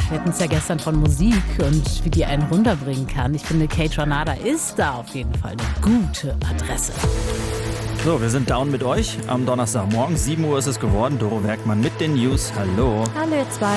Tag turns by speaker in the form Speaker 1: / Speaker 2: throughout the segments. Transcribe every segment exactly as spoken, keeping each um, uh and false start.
Speaker 1: Wir hatten es ja gestern von Musik und wie die einen runterbringen kann. Ich finde, Kaytranada ist da auf jeden Fall eine gute Adresse.
Speaker 2: So, wir sind down mit euch am Donnerstagmorgen. sieben Uhr ist es geworden. Doro Werkmann mit den News. Hallo.
Speaker 3: Hallo ihr zwei.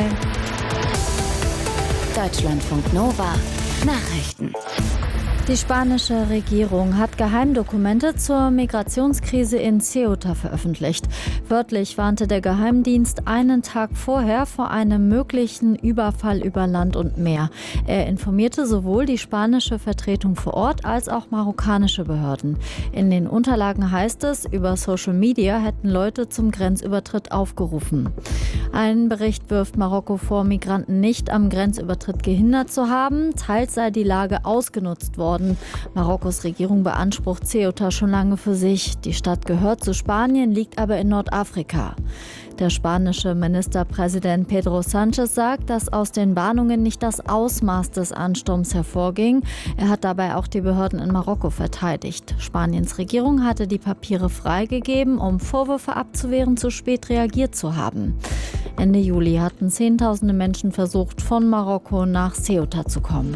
Speaker 4: Deutschlandfunk Nova. Nachrichten.
Speaker 3: Die spanische Regierung hat Geheimdokumente zur Migrationskrise in Ceuta veröffentlicht. Wörtlich warnte der Geheimdienst einen Tag vorher vor einem möglichen Überfall über Land und Meer. Er informierte sowohl die spanische Vertretung vor Ort als auch marokkanische Behörden. In den Unterlagen heißt es, über Social Media hätten Leute zum Grenzübertritt aufgerufen. Ein Bericht wirft Marokko vor, Migranten nicht am Grenzübertritt gehindert zu haben. Teils sei die Lage ausgenutzt worden. Marokkos Regierung beansprucht Ceuta schon lange für sich. Die Stadt gehört zu Spanien, liegt aber in Nordafrika. Der spanische Ministerpräsident Pedro Sánchez sagt, dass aus den Warnungen nicht das Ausmaß des Ansturms hervorging. Er hat dabei auch die Behörden in Marokko verteidigt. Spaniens Regierung hatte die Papiere freigegeben, um Vorwürfe abzuwehren, zu spät reagiert zu haben. Ende Juli hatten Zehntausende Menschen versucht, von Marokko nach Ceuta zu kommen.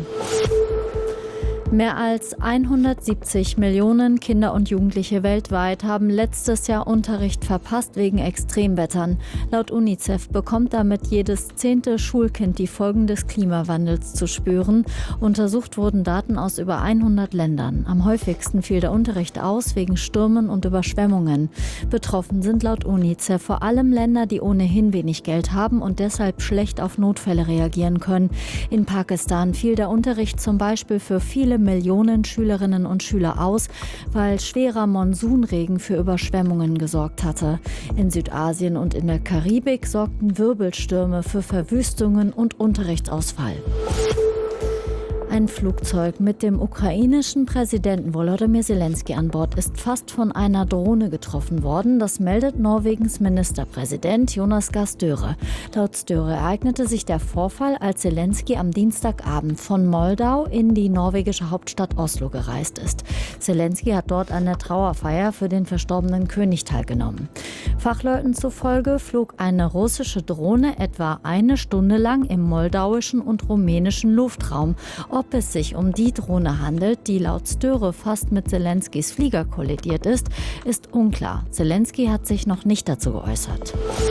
Speaker 3: Mehr als hundertsiebzig Millionen Kinder und Jugendliche weltweit haben letztes Jahr Unterricht verpasst wegen Extremwettern. Laut UNICEF bekommt damit jedes zehnte Schulkind die Folgen des Klimawandels zu spüren. Untersucht wurden Daten aus über hundert Ländern. Am häufigsten fiel der Unterricht aus wegen Stürmen und Überschwemmungen. Betroffen sind laut UNICEF vor allem Länder, die ohnehin wenig Geld haben und deshalb schlecht auf Notfälle reagieren können. In Pakistan fiel der Unterricht zum Beispiel für viele Millionen Schülerinnen und Schüler aus, weil schwerer Monsunregen für Überschwemmungen gesorgt hatte. In Südasien und in der Karibik sorgten Wirbelstürme für Verwüstungen und Unterrichtsausfall. Ein Flugzeug mit dem ukrainischen Präsidenten Volodymyr Zelensky an Bord ist fast von einer Drohne getroffen worden. Das meldet Norwegens Ministerpräsident Jonas Gahr Støre. Laut Støre ereignete sich der Vorfall, als Zelensky am Dienstagabend von Moldau in die norwegische Hauptstadt Oslo gereist ist. Zelensky hat dort an der Trauerfeier für den verstorbenen König teilgenommen. Fachleuten zufolge flog eine russische Drohne etwa eine Stunde lang im moldauischen und rumänischen Luftraum. Ob es sich um die Drohne handelt, die laut Støre fast mit Zelenskys Flieger kollidiert ist, ist unklar. Zelensky hat sich noch nicht dazu geäußert.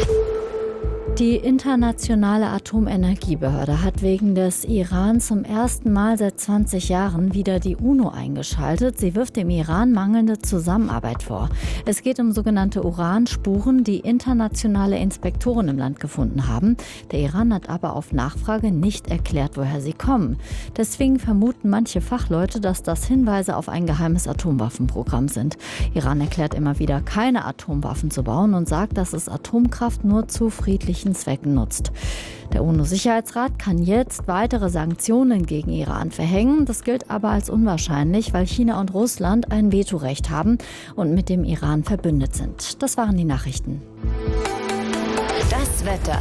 Speaker 3: Die Internationale Atomenergiebehörde hat wegen des Iran zum ersten Mal seit zwanzig Jahren wieder die UNO eingeschaltet. Sie wirft dem Iran mangelnde Zusammenarbeit vor. Es geht um sogenannte Uranspuren, die internationale Inspektoren im Land gefunden haben. Der Iran hat aber auf Nachfrage nicht erklärt, woher sie kommen. Deswegen vermuten manche Fachleute, dass das Hinweise auf ein geheimes Atomwaffenprogramm sind. Iran erklärt immer wieder, keine Atomwaffen zu bauen und sagt, dass es Atomkraft nur zu friedlichen Zwecken nutzt. Der UNO-Sicherheitsrat kann jetzt weitere Sanktionen gegen Iran verhängen. Das gilt aber als unwahrscheinlich, weil China und Russland ein Vetorecht haben und mit dem Iran verbündet sind. Das waren die Nachrichten.
Speaker 4: Das Wetter.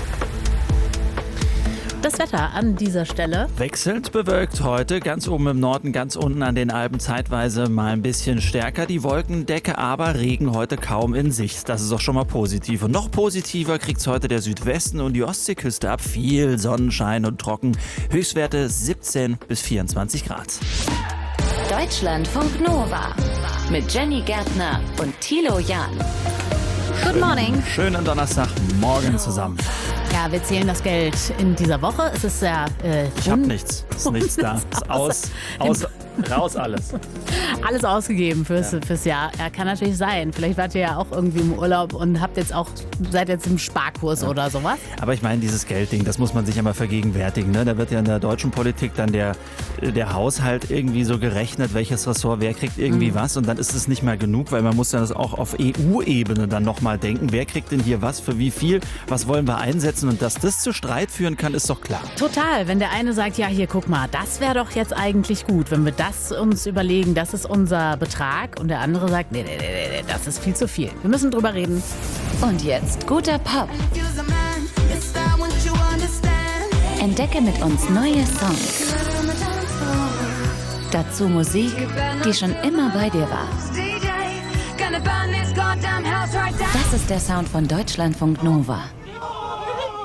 Speaker 1: Das Wetter an dieser Stelle.
Speaker 2: Wechselnd bewölkt heute, ganz oben im Norden, ganz unten an den Alpen zeitweise mal ein bisschen stärker die Wolkendecke, aber Regen heute kaum in Sicht. Das ist auch schon mal positiv. Und noch positiver kriegt es heute der Südwesten und die Ostseeküste ab. Viel Sonnenschein und trocken. Höchstwerte siebzehn bis vierundzwanzig Grad.
Speaker 4: Deutschlandfunk Nova mit Jenny Gärtner und Thilo Jahn.
Speaker 1: Good morning.
Speaker 2: Schönen Donnerstagmorgen zusammen.
Speaker 1: Ja, wir zählen das Geld in dieser Woche. Es ist ja äh,
Speaker 2: Ich hab nichts. Es ist nichts da. Es ist aus, aus, raus alles.
Speaker 1: Alles ausgegeben fürs,
Speaker 2: Ja.
Speaker 1: fürs Jahr. Ja, kann natürlich sein. Vielleicht wart ihr ja auch irgendwie im Urlaub und habt jetzt auch, seid jetzt im Sparkurs
Speaker 2: Ja.
Speaker 1: oder sowas.
Speaker 2: Aber ich meine, dieses Geldding, das muss man sich ja mal vergegenwärtigen. Ne? Da wird ja in der deutschen Politik dann der, der Haushalt irgendwie so gerechnet, welches Ressort, wer kriegt irgendwie
Speaker 1: Mhm.
Speaker 2: was. Und dann ist es nicht mehr genug, weil man muss ja das auch auf E U-Ebene dann nochmal denken. Wer kriegt denn hier was, für wie viel, was wollen wir einsetzen? Und dass das zu Streit führen kann, ist doch klar.
Speaker 1: Total. Wenn der eine sagt, ja hier, guck mal, das wäre doch jetzt eigentlich gut, wenn wir das uns überlegen, das ist unser Betrag. Und der andere sagt, nee, nee, nee, nee, das ist viel zu viel. Wir müssen drüber reden.
Speaker 4: Und jetzt guter Pop. Entdecke mit uns neue Songs. Dazu Musik, die schon immer bei dir war. Das ist der Sound von Deutschlandfunk Nova.